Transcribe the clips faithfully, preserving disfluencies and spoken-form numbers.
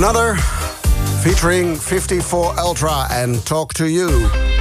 Another, featuring fifty-four Ultra en Talk to You.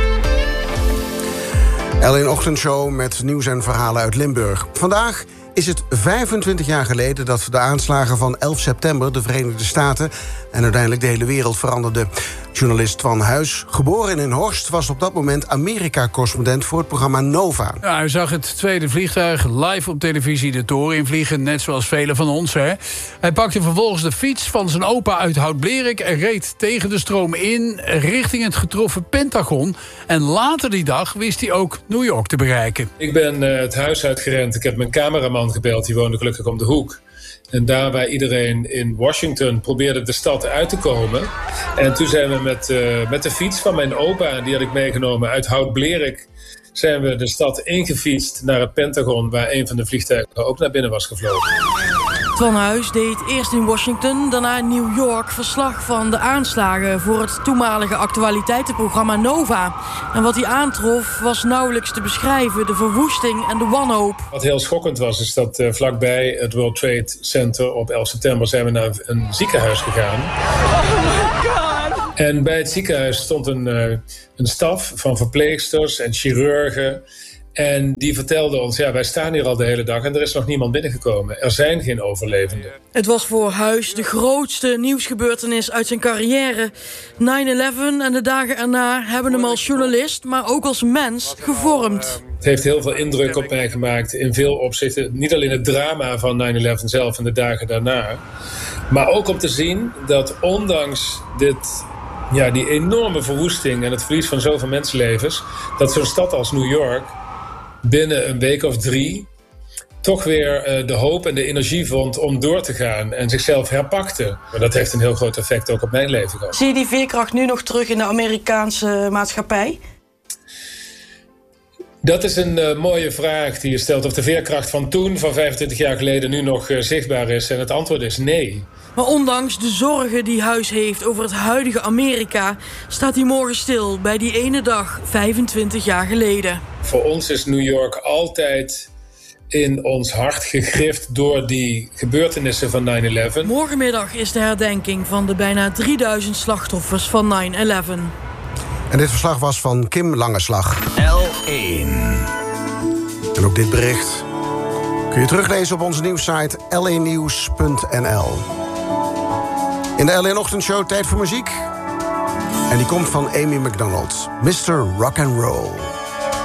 L één Ochtendshow met nieuws en verhalen uit Limburg. Vandaag is het vijfentwintig jaar geleden dat de aanslagen van elf september... de Verenigde Staten en uiteindelijk de hele wereld veranderden. Journalist Twan Huis, geboren in Horst... was op dat moment Amerika-correspondent voor het programma Nova. Ja, hij zag het tweede vliegtuig live op televisie de toren invliegen... net zoals velen van ons, hè. Hij pakte vervolgens de fiets van zijn opa uit Hout-Blerik... en reed tegen de stroom in richting het getroffen Pentagon. En later die dag wist hij ook New York te bereiken. Ik ben uh, het huis uitgerend. Ik heb mijn cameraman gebeld, die woonde gelukkig om de hoek. En daar waar iedereen in Washington probeerde de stad uit te komen. En toen zijn we met, uh, met de fiets van mijn opa, die had ik meegenomen uit Hout-Blerik... zijn we de stad ingefietst naar het Pentagon... waar een van de vliegtuigen ook naar binnen was gevlogen. Twan Huis deed eerst in Washington, daarna in New York... verslag van de aanslagen voor het toenmalige actualiteitenprogramma Nova. En wat hij aantrof was nauwelijks te beschrijven, de verwoesting en de wanhoop. Wat heel schokkend was, is dat uh, vlakbij het World Trade Center op elf september... zijn we naar een ziekenhuis gegaan. Oh my God! En bij het ziekenhuis stond een, uh, een staf van verpleegsters en chirurgen... En die vertelde ons, ja, wij staan hier al de hele dag... en er is nog niemand binnengekomen. Er zijn geen overlevenden. Het was voor Huis de grootste nieuwsgebeurtenis uit zijn carrière. nine eleven en de dagen erna hebben hem als journalist... maar ook als mens gevormd. Het heeft heel veel indruk op mij gemaakt in veel opzichten. Niet alleen het drama van nine eleven zelf en de dagen daarna... maar ook om te zien dat ondanks dit... ja, die enorme verwoesting en het verlies van zoveel mensenlevens... dat zo'n stad als New York... binnen een week of drie toch weer uh, de hoop en de energie vond om door te gaan en zichzelf herpakte. Maar dat heeft een heel groot effect ook op mijn leven gehad. Zie je die veerkracht nu nog terug in de Amerikaanse maatschappij? Dat is een uh, mooie vraag die je stelt. Of de veerkracht van toen, van vijfentwintig jaar geleden, nu nog uh, zichtbaar is. En het antwoord is nee. Maar ondanks de zorgen die Huis heeft over het huidige Amerika... staat hij morgen stil bij die ene dag, vijfentwintig jaar geleden. Voor ons is New York altijd in ons hart gegrift door die gebeurtenissen van nine eleven. Morgenmiddag is de herdenking van de bijna drieduizend slachtoffers van nine eleven. En dit verslag was van Kim Langeslag. L één. En ook dit bericht kun je teruglezen op onze nieuwssite l één nieuws punt n l. In de L één Ochtendshow tijd voor muziek. En die komt van Amy McDonald. mister Rock and Roll.